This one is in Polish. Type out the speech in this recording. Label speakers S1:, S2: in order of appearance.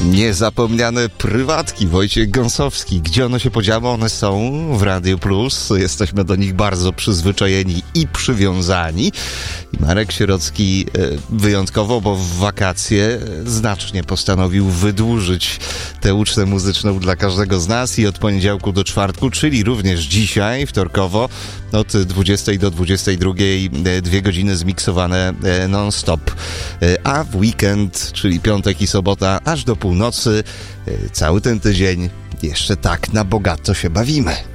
S1: Niezapomniane prywatki, Wojciech Gąsowski. Gdzie one się podziały? One są w Radio Plus. Jesteśmy do nich bardzo przyzwyczajeni i przywiązani. I Marek Sierocki wyjątkowo, bo w wakacje znacznie postanowił wydłużyć tę ucztę muzyczną dla każdego z nas i od poniedziałku do czwartku, czyli również dzisiaj, wtorkowo, od 20 do 22, 2 godziny zmiksowane non-stop. A w weekend, czyli piątek i sobota, aż do północy, cały ten tydzień jeszcze tak na bogato się bawimy.